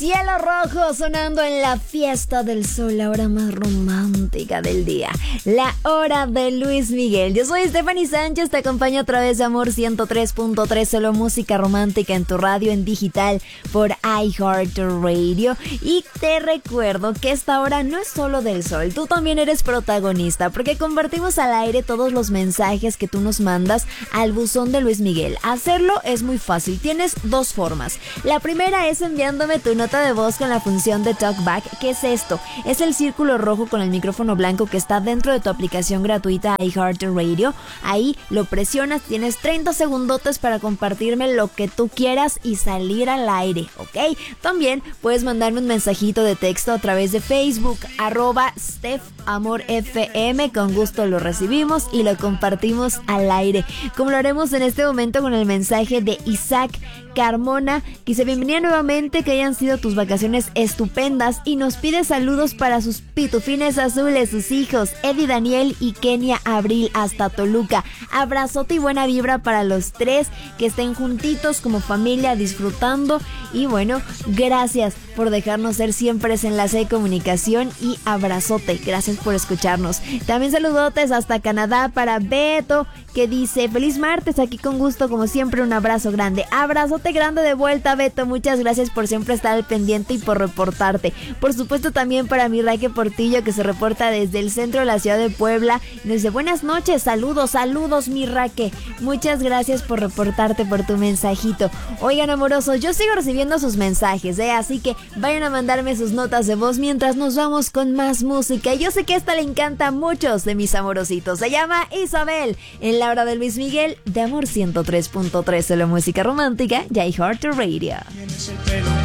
Cielo Rojo sonando en la fiesta del sol, la hora más romántica del día, la hora de Luis Miguel. Yo soy Stephanie Sánchez, te acompaño a través de Amor 103.3, solo música romántica en tu radio en digital por iHeartRadio. Y te recuerdo que esta hora no es solo del sol, tú también eres protagonista, porque compartimos al aire todos los mensajes que tú nos mandas al buzón de Luis Miguel. Hacerlo es muy fácil, tienes dos formas. La primera es enviándome tu nota de voz con la función de TalkBack. ¿Qué es esto? Es el círculo rojo con el micrófono blanco que está dentro de tu aplicación gratuita iHeartRadio. Ahí lo presionas, tienes 30 segundotes para compartirme lo que tú quieras y salir al aire, ¿ok? También puedes mandarme un mensajito de texto a través de Facebook, @StephAmorFM. Con gusto lo recibimos y lo compartimos al aire, como lo haremos en este momento con el mensaje de Isaac Carmona, que dice: bienvenida nuevamente, que hayan sido tus vacaciones estupendas, y nos pide saludos para sus pitufines azules, sus hijos Eddie Daniel y Kenia Abril, hasta Toluca. Abrazote y buena vibra para los tres, que estén juntitos como familia disfrutando. Y bueno, gracias por dejarnos ser siempre ese enlace de comunicación, y abrazote, gracias por escucharnos. También saludotes hasta Canadá para Beto, que dice: feliz martes, aquí con gusto como siempre, un abrazo grande. Abrazote grande de vuelta, Beto, muchas gracias por siempre estar al pendiente y por reportarte. Por supuesto también para mi Raque Portillo, que se reporta desde el centro de la ciudad de Puebla, y nos dice: buenas noches, saludos mi Raque, muchas gracias por reportarte, por tu mensajito. Oigan, amorosos, yo sigo recibiendo sus mensajes, así que vayan a mandarme sus notas de voz mientras nos vamos con más música. Yo sé que esta le encanta a muchos de mis amorositos. Se llama Isabel, en la hora de Luis Miguel, de Amor 103.3, solo música romántica, y iHeartRadio.